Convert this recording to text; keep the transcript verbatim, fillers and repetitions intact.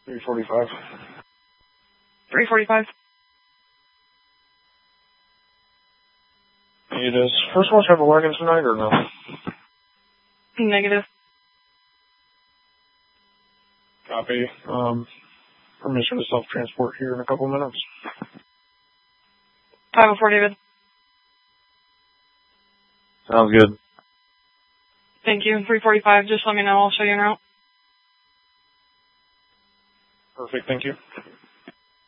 three forty-five. three forty-five. Hey, does First Watch have a wagon tonight or no? Negative. Copy. Um, permission to self-transport here in a couple minutes. five oh four, David. Sounds good. Thank you. three forty-five. Just let me know. I'll show you en route. Perfect. Thank you.